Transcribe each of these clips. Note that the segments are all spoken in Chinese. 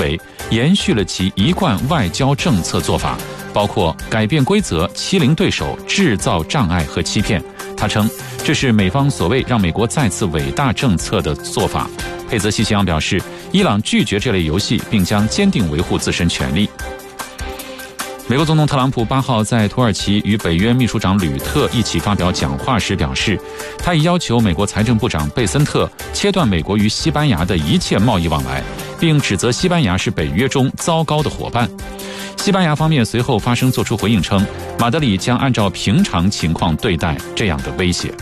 为，延续了其一贯外交政策做法，包括改变规则、欺凌对手、制造障碍和欺骗。他称，这是美方所谓让美国再次伟大政策的做法。佩泽西奇扬表示，伊朗拒绝这类游戏，并将坚定维护自身权利。美国总统特朗普8号在土耳其与北约秘书长吕特一起发表讲话时表示，他已要求美国财政部长贝森特切断美国与西班牙的一切贸易往来，并指责西班牙是北约中糟糕的伙伴。西班牙方面随后发声作出回应称，马德里将按照平常情况对待这样的威胁。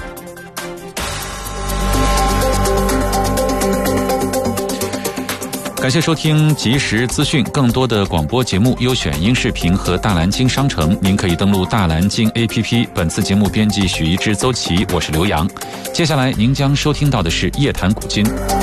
感谢收听即时资讯，更多的广播节目、优选音视频和大蓝鲸商城，您可以登录大蓝鲸 APP。本次节目编辑许一之、邹琪，我是刘洋。接下来您将收听到的是夜谈古今。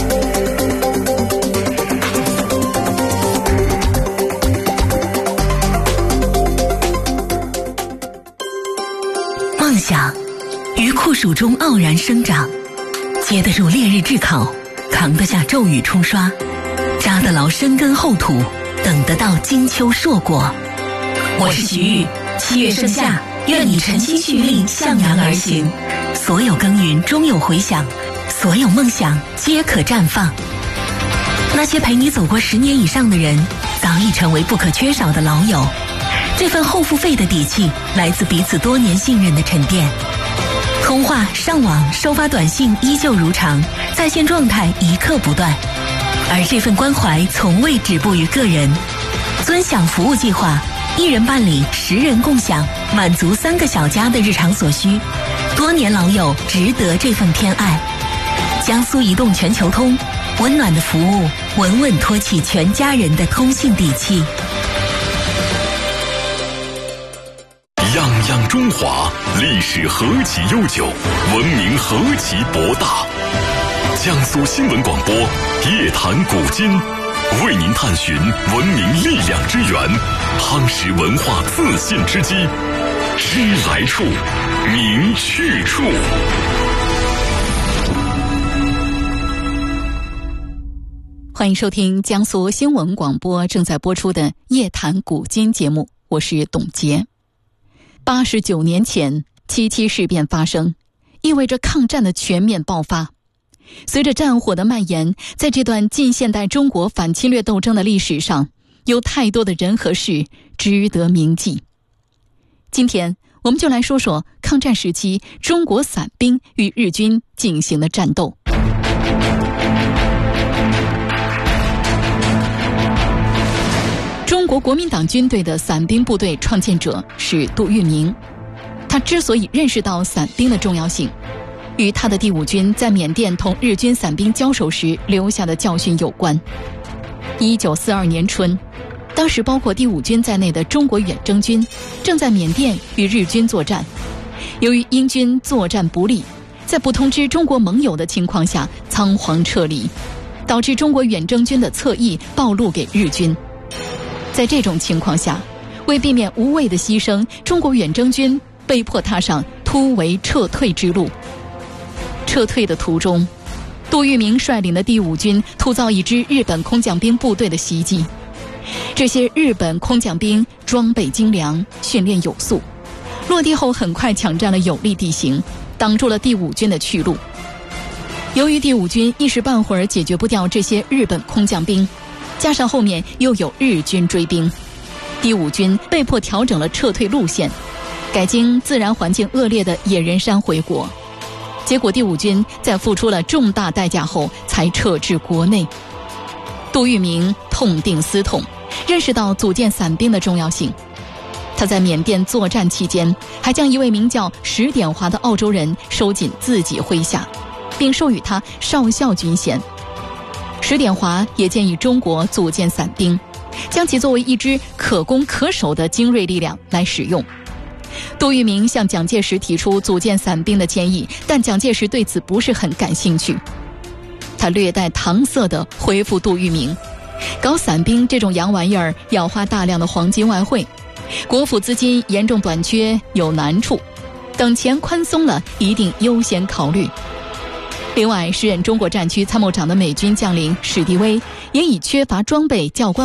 梦想于酷暑中傲然生长，接得住烈日炙烤，扛得下骤雨冲刷，扎得牢深根厚土，等得到金秋硕果。我是徐玉，7月盛夏，愿你晨曦蓄力，向阳而行。所有耕耘终有回响，所有梦想皆可绽放。那些陪你走过10年以上的人，早已成为不可缺少的老友。这份厚付费的底气，来自彼此多年信任的沉淀。通话、上网、收发短信依旧如常，在线状态一刻不断。而这份关怀从未止步于个人。尊享服务计划，1人办理10人共享，满足3个小家的日常所需。多年老友值得这份偏爱。江苏移动全球通，温暖的服务，稳稳托起全家人的通信底气。 泱泱中华，历史何其悠久，文明何其博大。江苏新闻广播夜谈古今，为您探寻文明力量之源，夯实文化自信之基。知来处，明去处。 欢迎收听江苏新闻广播正在播出的夜谈古今节目，我是董洁。89年前，77事变发生，意味着抗战的全面爆发。随着战火的蔓延，在这段近现代中国反侵略斗争的历史上，有太多的人和事值得铭记。今天我们就来说说抗战时期中国伞兵与日军进行的战斗。中国国民党军队的伞兵部队创建者是杜聿明，他之所以认识到伞兵的重要性，与他的第5军在缅甸同日军伞兵交手时留下的教训有关。1942年春，当时包括第5军在内的中国远征军正在缅甸与日军作战，由于英军作战不利，在不通知中国盟友的情况下仓皇撤离，导致中国远征军的侧翼暴露给日军。在这种情况下，为避免无谓的牺牲，中国远征军被迫踏上突围撤退之路。撤退的途中，杜聿明率领的第5军突遭一支日本空降兵部队的袭击。这些日本空降兵装备精良，训练有素，落地后很快抢占了有利地形，挡住了第5军的去路。由于第5军一时半会儿解决不掉这些日本空降兵，加上后面又有日军追兵，第5军被迫调整了撤退路线，改经自然环境恶劣的野人山回国。结果第5军在付出了重大代价后才撤至国内。杜聿明痛定思痛，认识到组建伞兵的重要性。他在缅甸作战期间，还将一位名叫石典华的澳洲人收进自己麾下，并授予他少校军衔。石典华也建议中国组建伞兵，将其作为一支可攻可守的精锐力量来使用。杜聿明向蒋介石提出组建伞兵的建议，但蒋介石对此不是很感兴趣。他略带搪塞地回复杜聿明，搞伞兵这种洋玩意儿要花大量的黄金外汇，国府资金严重短缺，有难处，等钱宽松了一定优先考虑。另外，时任中国战区参谋长的美军将领史迪威也以缺乏装备、教官